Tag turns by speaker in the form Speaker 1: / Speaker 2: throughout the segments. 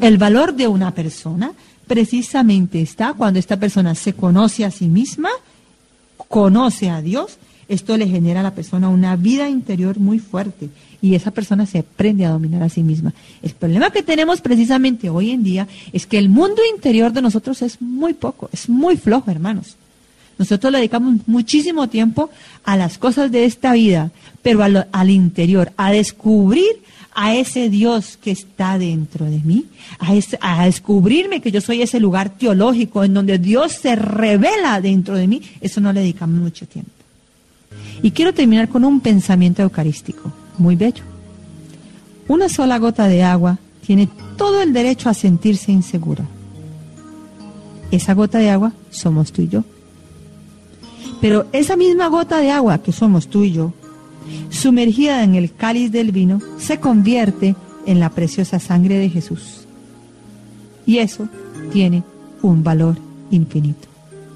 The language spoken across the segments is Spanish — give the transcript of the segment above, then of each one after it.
Speaker 1: El valor de una persona precisamente está cuando esta persona se conoce a sí misma, conoce a Dios. Esto le genera a la persona una vida interior muy fuerte y esa persona se aprende a dominar a sí misma. El problema que tenemos precisamente hoy en día es que el mundo interior de nosotros es muy poco, es muy flojo, hermanos. Nosotros le dedicamos muchísimo tiempo a las cosas de esta vida, pero al interior, a descubrir a ese Dios que está dentro de mí, a descubrirme que yo soy ese lugar teológico en donde Dios se revela dentro de mí, eso no le dedicamos mucho tiempo. Y quiero terminar con un pensamiento eucarístico, muy bello. Una sola gota de agua tiene todo el derecho a sentirse insegura. Esa gota de agua somos tú y yo. Pero esa misma gota de agua que somos tú y yo, sumergida en el cáliz del vino, se convierte en la preciosa sangre de Jesús. Y eso tiene un valor infinito.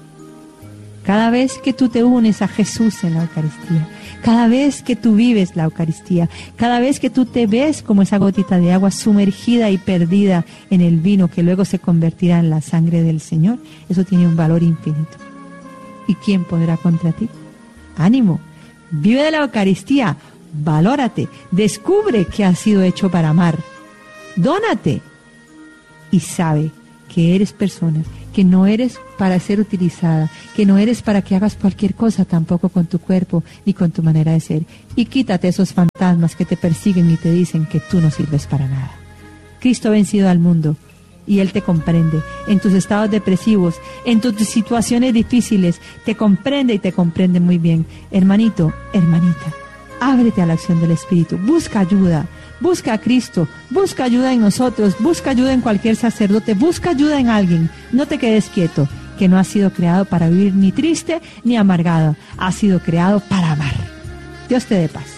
Speaker 1: Cada vez que tú te unes a Jesús en la Eucaristía, cada vez que tú vives la Eucaristía, cada vez que tú te ves como esa gotita de agua sumergida y perdida en el vino que luego se convertirá en la sangre del Señor, eso tiene un valor infinito. ¿Y quién podrá contra ti? Ánimo, vive de la Eucaristía, valórate, descubre que has sido hecho para amar, dónate y sabe que eres persona, que no eres para ser utilizada, que no eres para que hagas cualquier cosa tampoco con tu cuerpo ni con tu manera de ser. Y quítate esos fantasmas que te persiguen y te dicen que tú no sirves para nada. Cristo ha vencido al mundo y Él te comprende en tus estados depresivos, en tus situaciones difíciles, te comprende y te comprende muy bien. Hermanito, hermanita, ábrete a la acción del Espíritu, busca ayuda. Busca a Cristo, busca ayuda en nosotros, busca ayuda en cualquier sacerdote, busca ayuda en alguien. No te quedes quieto, que no has sido creado para vivir ni triste ni amargado, has sido creado para amar. Dios te dé paz.